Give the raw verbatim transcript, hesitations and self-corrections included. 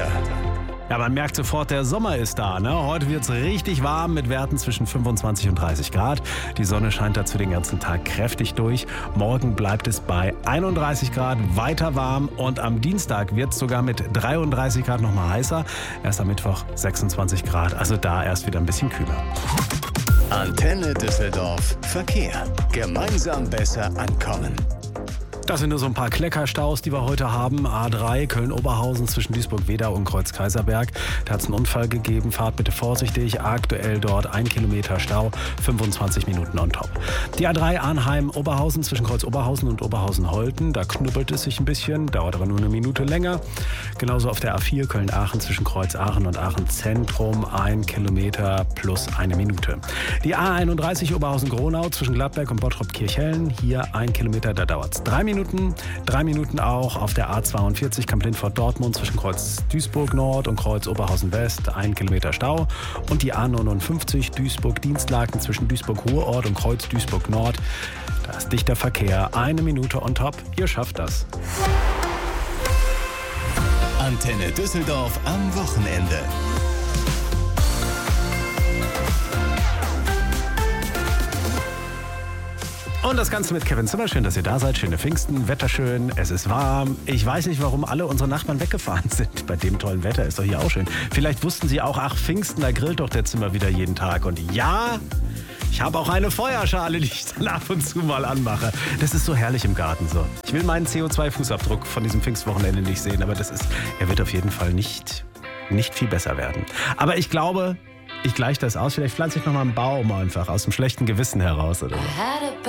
Wetter. Ja, man merkt sofort, der Sommer ist da. Ne? Heute wird es richtig warm mit Werten zwischen fünfundzwanzig und dreißig Grad. Die Sonne scheint dazu den ganzen Tag kräftig durch. Morgen bleibt es bei einunddreißig Grad, weiter warm. Und am Dienstag wird es sogar mit dreiunddreißig Grad noch mal heißer. Erst am Mittwoch sechsundzwanzig Grad, also da erst wieder ein bisschen kühler. Antenne Düsseldorf Verkehr. Gemeinsam besser ankommen. Das sind nur so ein paar Kleckerstaus, die wir heute haben. A drei Köln-Oberhausen zwischen Duisburg-Wedau und Kreuz-Kaiserberg. Da hat es einen Unfall gegeben. Fahrt bitte vorsichtig. Aktuell dort ein Kilometer Stau, fünfundzwanzig Minuten on top. Die A drei Arnheim-Oberhausen zwischen Kreuz-Oberhausen und Oberhausen-Holten. Da knubbelt es sich ein bisschen, dauert aber nur eine Minute länger. Genauso auf der A vier Köln-Aachen zwischen Kreuz-Aachen und Aachen-Zentrum. Ein Kilometer plus eine Minute. Die A einunddreißig Oberhausen-Gronau zwischen Gladberg und Bottrop-Kirchhellen. Hier ein Kilometer, da dauert es drei Minuten. Drei Minuten auch auf der A zweiundvierzig Kamp-Lindfort-Dortmund zwischen Kreuz Duisburg-Nord und Kreuz Oberhausen-West. Ein Kilometer Stau. Und die A neunundfünfzig Duisburg-Dienstlaken zwischen Duisburg-Ruhrort und Kreuz Duisburg-Nord. Da ist dichter Verkehr. Eine Minute on top. Ihr schafft das. Antenne Düsseldorf am Wochenende. Und das Ganze mit Kevin Zimmer. Schön, dass ihr da seid. Schöne Pfingsten, Wetter schön, es ist warm. Ich weiß nicht, warum alle unsere Nachbarn weggefahren sind. Bei dem tollen Wetter ist doch hier auch schön. Vielleicht wussten sie auch, ach Pfingsten, da grillt doch der Zimmer wieder jeden Tag. Und ja, ich habe auch eine Feuerschale, die ich dann ab und zu mal anmache. Das ist so herrlich im Garten so. Ich will meinen C O zwei Fußabdruck von diesem Pfingstwochenende nicht sehen, aber das ist, er wird auf jeden Fall nicht, nicht viel besser werden. Aber ich glaube, ich gleiche das aus. Vielleicht pflanze ich noch mal einen Baum einfach aus dem schlechten Gewissen heraus oder so.